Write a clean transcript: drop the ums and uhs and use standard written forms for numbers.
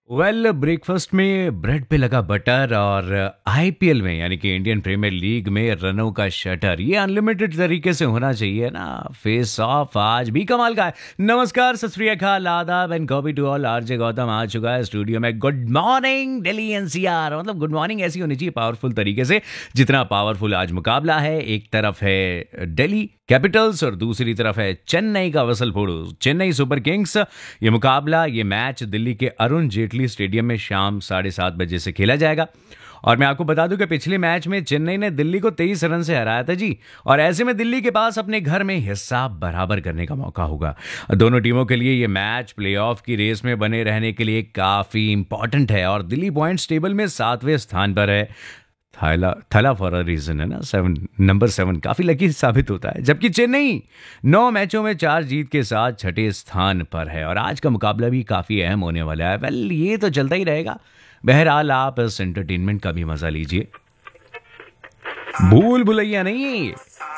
Breakfast में bread पे लगा बटर और आईपीएल में यानी कि इंडियन प्रीमियर लीग में रनों का शटर ये अनलिमिटेड तरीके से होना चाहिए ना। फेस ऑफ आज भी कमाल का है। नमस्कार, सत श्री अकाल, आदाब and copy to all. RJ Gautam आ चुका है स्टूडियो में। Good morning Delhi NCR. मतलब गुड मॉर्निंग ऐसी होनी चाहिए पावरफुल तरीके से जितना पावरफुल आज मुकाबला है। एक तरफ है दिल्ली कैपिटल्स और दूसरी तरफ है चेन्नई का वसलपोड़ू चेन्नई सुपर किंग्स। ये मुकाबला, ये मैच दिल्ली के अरुण जेटली स्टेडियम में शाम 7:30 बजे से खेला जाएगा। और मैं आपको बता दूं कि पिछले मैच में चेन्नई ने दिल्ली को 23 रन से हराया था जी। और ऐसे में दिल्ली के पास अपने घर में हिसाब बराबर करने का मौका होगा। दोनों टीमों के लिए ये मैच प्लेऑफ की रेस में बने रहने के लिए काफी इंपॉर्टेंट है। और दिल्ली पॉइंट्स टेबल में 7वें स्थान पर है। थैला थैला फॉर अ रीजन है ना। नंबर 7 काफी लकी साबित होता है। जबकि चेन्नई 9 मैचों में 4 जीत के साथ छठे स्थान पर है। और आज का मुकाबला भी काफी अहम होने वाला है। वेल, ये तो चलता ही रहेगा। बहरहाल आप इस एंटरटेनमेंट का भी मजा लीजिए। भूल भुलैया नहीं,